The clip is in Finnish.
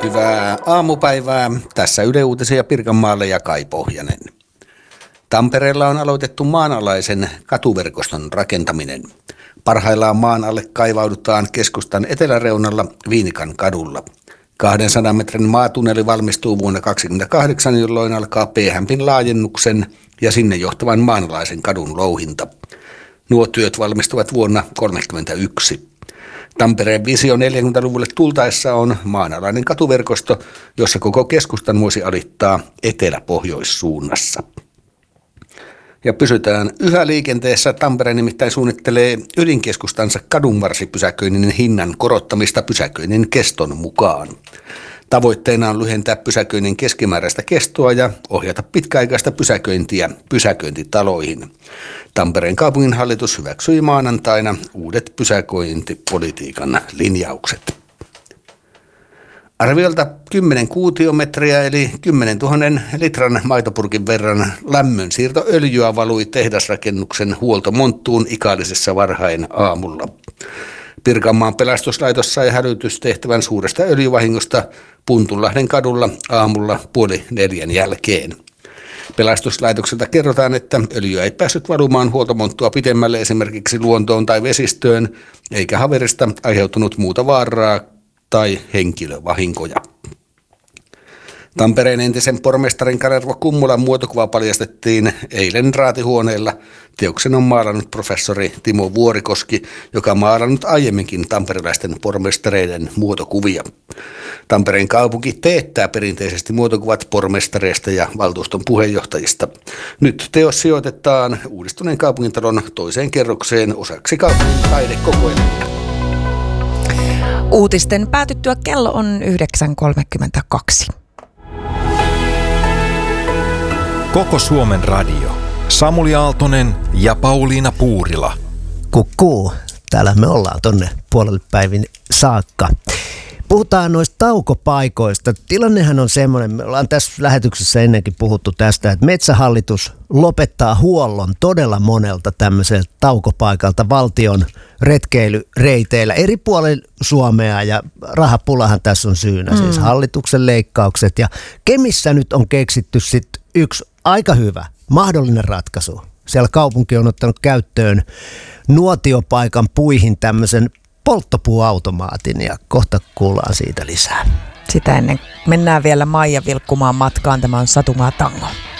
Hyvää aamupäivää. Tässä Yle Uutisia Pirkanmaalle ja Kai Pohjanen. Tampereella on aloitettu maanalaisen katuverkoston rakentaminen. Parhaillaan maan alle kaivaudutaan keskustan eteläreunalla Viinikan kadulla. 200 metrin maatunneli valmistuu vuonna 2028, jolloin alkaa P-hämpin laajennuksen ja sinne johtavan maanalaisen kadun louhinta. Nuo työt valmistuvat vuonna 1931. Tampereen visio 40-luvulle tultaessa on maanalainen katuverkosto, jossa koko keskustan voisi alittaa etelä-pohjoissuunnassa. Ja pysytään yhä liikenteessä. Tampere nimittäin suunnittelee ydinkeskustansa kadunvarsipysäköinnin hinnan korottamista pysäköinnin keston mukaan. Tavoitteena on lyhentää pysäköinnin keskimääräistä kestoa ja ohjata pitkäaikaista pysäköintiä pysäköintitaloihin. Tampereen kaupunginhallitus hyväksyi maanantaina uudet pysäköintipolitiikan linjaukset. Arviolta 10 kuutiometriä eli 10 000 litran maitopurkin verran lämmönsiirtoöljyä valui tehdasrakennuksen huoltomonttuun Ikaalisessa varhain aamulla. Pirkanmaan pelastuslaitos sai hälytystehtävän suuresta öljyvahingosta Puntunlahden kadulla aamulla 3:30 jälkeen. Pelastuslaitokselta kerrotaan, että öljyä ei päässyt valumaan huoltomonttua pidemmälle esimerkiksi luontoon tai vesistöön, eikä haverista aiheutunut muuta vaaraa tai henkilövahinkoja. Tampereen entisen pormestarin Kalervo Kummulan muotokuva paljastettiin eilen raatihuoneella. Teoksen on maalannut professori Timo Vuorikoski, joka on maalannut aiemminkin tamperilaisten pormestareiden muotokuvia. Tampereen kaupunki teettää perinteisesti muotokuvat pormestareista ja valtuuston puheenjohtajista. Nyt teos sijoitetaan uudistuneen kaupungintalon toiseen kerrokseen osaksi kaupungin taidekokoelmia. Uutisten päätyttyä kello on 9.32. Koko Suomen radio. Samuli Aaltonen ja Pauliina Puurila. Kukkuu. Täällä me ollaan tonne puolelle päivin saakka. Puhutaan noista taukopaikoista. Tilannehan on semmoinen, me ollaan tässä lähetyksessä ennenkin puhuttu tästä, että Metsähallitus lopettaa huollon todella monelta tämmöiseltä taukopaikalta valtion retkeilyreiteillä eri puolilla Suomea, ja rahapulahan tässä on syynä, siis hallituksen leikkaukset. Ja Kemissä nyt on keksitty sitten yksi aika hyvä mahdollinen ratkaisu. Siellä kaupunki on ottanut käyttöön nuotiopaikan puihin tämmöisen polttopuuautomaatin, ja kohta kuullaan siitä lisää. Sitä ennen mennään vielä Maija vilkkumaan matkaan. Tämä on Satumaa Tango.